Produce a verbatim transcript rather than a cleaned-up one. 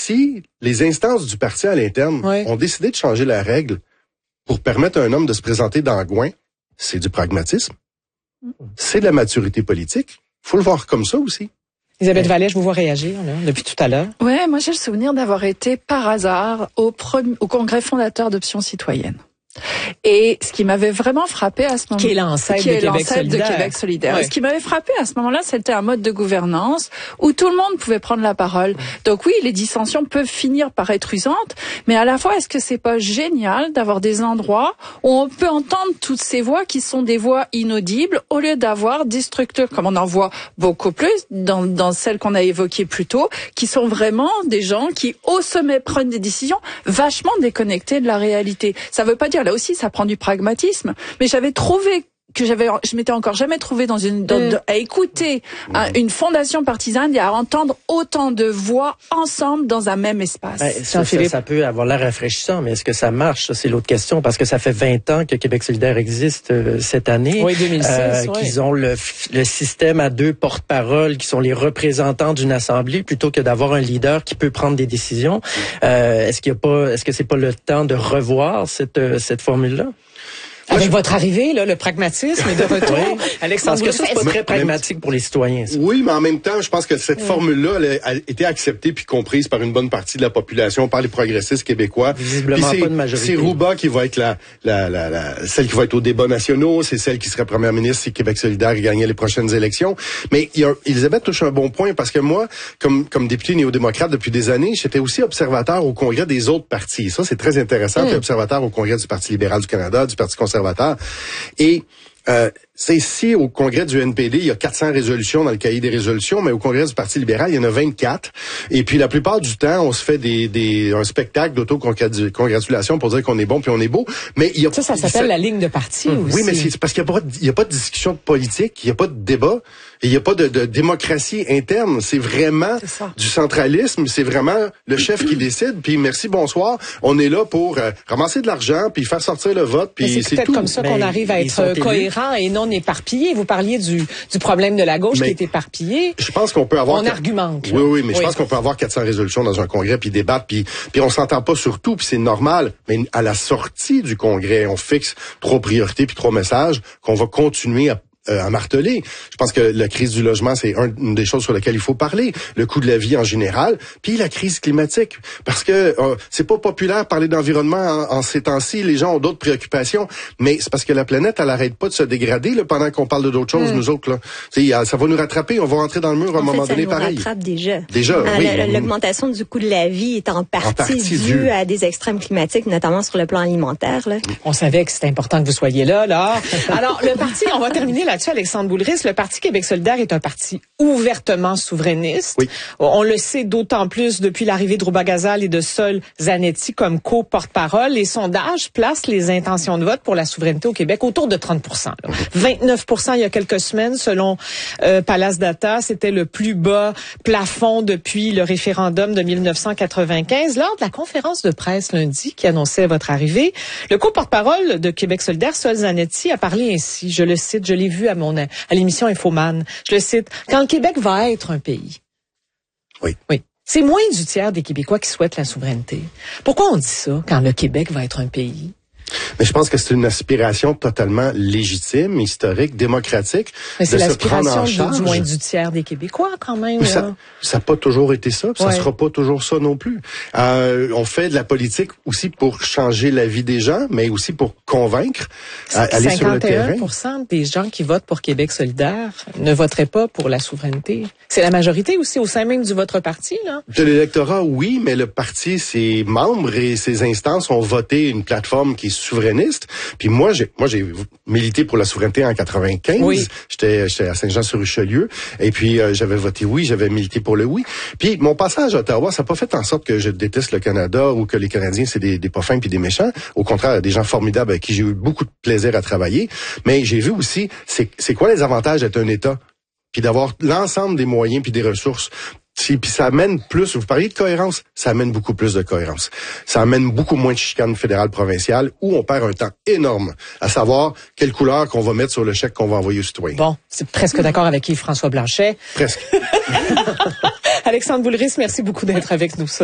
si les instances du parti à l'interne oui. ont décidé de changer la règle pour permettre à un homme de se présenter dans Gouin, c'est du pragmatisme. C'est de la maturité politique. Faut le voir comme ça aussi. Elisabeth Vallet, je vous vois réagir là, depuis tout à l'heure. Ouais, moi j'ai le souvenir d'avoir été par hasard au, premier, au congrès fondateur d'Option citoyenne. Et ce qui m'avait vraiment frappé à ce moment-là, qui est l'ancêtre de, de Québec solidaire. Ouais. Ce qui m'avait frappé à ce moment-là, c'était un mode de gouvernance où tout le monde pouvait prendre la parole. Ouais. Donc oui, les dissensions peuvent finir par être usantes, mais à la fois, est-ce que c'est pas génial d'avoir des endroits où on peut entendre toutes ces voix qui sont des voix inaudibles au lieu d'avoir des structures, comme on en voit beaucoup plus dans, dans celles qu'on a évoquées plus tôt, qui sont vraiment des gens qui, au sommet, prennent des décisions vachement déconnectées de la réalité. Ça veut pas dire là aussi, ça prend du pragmatisme. Mais j'avais trouvé que j'avais, je m'étais encore jamais trouvé dans une, dans, mmh. à écouter mmh. à une fondation partisane et à entendre autant de voix ensemble dans un même espace. Ben, ça, ça, ça peut avoir l'air rafraîchissant, mais est-ce que ça marche? Ça, c'est l'autre question, parce que ça fait vingt ans que Québec solidaire existe euh, cette année. Oui, deux mille six. Euh, oui. Qu'ils ont le, le système à deux porte-paroles, qui sont les représentants d'une assemblée, plutôt que d'avoir un leader qui peut prendre des décisions. Euh, est-ce qu'il y a pas, est-ce que c'est pas le temps de revoir cette, euh, cette formule-là? Avec votre arrivée, là, le pragmatisme est de retour. Oui. Alexandre, parce que ça, c'est pas très pragmatique pour les citoyens. Ça. Oui, mais en même temps, je pense que cette oui. formule-là elle a été acceptée puis comprise par une bonne partie de la population, par les progressistes québécois. Visiblement pas de majorité. C'est Rouba qui va être la, la, la, la, celle qui va être au débat nationaux, c'est celle qui serait première ministre si Québec solidaire gagnait les prochaines élections. Mais il y a, Elisabeth touche un bon point parce que moi, comme, comme député néo-démocrate depuis des années, j'étais aussi observateur au congrès des autres partis. Ça, c'est très intéressant. Mm. J'étais observateur au congrès du Parti libéral du Canada, du Parti conservateur. Et euh, c'est ici, au congrès du N P D, il y a quatre cents résolutions dans le cahier des résolutions, mais au congrès du Parti libéral, il y en a vingt-quatre. Et puis, la plupart du temps, on se fait des, des un spectacle d'auto-congratulation pour dire qu'on est bon puis on est beau. Mais il y a ça, ça s'appelle ça, la ligne de parti hum, aussi. Oui, mais c'est parce qu'il n'y a, a pas de discussion politique, il n'y a pas de débat, il n'y a pas de, de démocratie interne. C'est vraiment du centralisme, c'est vraiment le chef qui décide. Puis merci, bonsoir. On est là pour euh, ramasser de l'argent, puis faire sortir le vote, puis c'est, c'est peut-être tout. comme ça qu'on arrive à être cohérent et non éparpillé. Vous parliez du, du problème de la gauche mais qui est éparpillé. Je pense qu'on peut avoir... On argumente. Oui, oui, mais oui. Je pense qu'on peut avoir quatre cents résolutions dans un congrès, puis débattre, puis, puis on s'entend pas sur tout, puis c'est normal. Mais à la sortie du congrès, on fixe trois priorités puis trois messages qu'on va continuer à Euh, à marteler. Je pense que la crise du logement, c'est un, une des choses sur lesquelles il faut parler. Le coût de la vie en général, puis la crise climatique. Parce que euh, c'est pas populaire de parler d'environnement en, en ces temps-ci. Les gens ont d'autres préoccupations. Mais c'est parce que la planète, elle arrête pas de se dégrader là, pendant qu'on parle de d'autres choses, mmh. nous autres. Là. T'sais, ça va nous rattraper. On va rentrer dans le mur à un en moment fait, donné, ça nous pareil. rattrape déjà. Déjà, ah, oui. L'augmentation du coût de la vie est en partie, en partie due dû. à des extrêmes climatiques, notamment sur le plan alimentaire. Là. On savait que c'était important que vous soyez là, là. Alors, le parti, on va terminer là-dessus, Alexandre Boulris. Le Parti Québec solidaire est un parti ouvertement souverainiste. Oui. On le sait d'autant plus depuis l'arrivée de Rouba Gazal et de Sol Zanetti comme co-porte-parole. Les sondages placent les intentions de vote pour la souveraineté au Québec autour de trente pour cent. Là. vingt-neuf pour cent il y a quelques semaines, selon euh, Palace Data. C'était le plus bas plafond depuis le référendum de dix-neuf cent quatre-vingt-quinze. Lors de la conférence de presse lundi qui annonçait votre arrivée, le co-porte-parole de Québec solidaire, Sol Zanetti, a parlé ainsi. Je le cite, je l'ai vu à mon à l'émission Infoman. Je le cite. Quand le Québec va être un pays. Oui. Oui. C'est moins du tiers des Québécois qui souhaitent la souveraineté. Pourquoi on dit ça quand le Québec va être un pays? Mais je pense que c'est une aspiration totalement légitime, historique, démocratique. Mais c'est de se prendre en l'aspiration charge. Du, du moins du tiers des Québécois, quand même. Oui, ça n'a pas toujours été ça, puis ouais. ça sera pas toujours ça non plus. Euh, on fait de la politique aussi pour changer la vie des gens, mais aussi pour convaincre, à, aller sur le terrain. cinquante et un pour cent des gens qui votent pour Québec solidaire ne voteraient pas pour la souveraineté. C'est la majorité aussi au sein même de votre parti, là? De l'électorat, oui, mais le parti, ses membres et ses instances ont voté une plateforme qui est souverainiste. Puis moi, j'ai moi j'ai milité pour la souveraineté en quatre-vingt-quinze. Oui. J'étais j'étais à Saint-Jean-sur-Richelieu et puis euh, j'avais voté oui, j'avais milité pour le oui. Puis mon passage à Ottawa, ça n'a pas fait en sorte que je déteste le Canada ou que les Canadiens c'est des des pas fins puis des méchants. Au contraire, des gens formidables avec qui j'ai eu beaucoup de plaisir à travailler. Mais j'ai vu aussi c'est c'est quoi les avantages d'être un État puis d'avoir l'ensemble des moyens puis des ressources. Puis ça amène plus, vous parliez de cohérence, ça amène beaucoup plus de cohérence. Ça amène beaucoup moins de chicanes fédérales provinciales où on perd un temps énorme à savoir quelle couleur qu'on va mettre sur le chèque qu'on va envoyer aux citoyens. Bon, c'est presque d'accord avec Yves-François Blanchet. Presque. Alexandre Boulris, merci beaucoup d'être avec nous.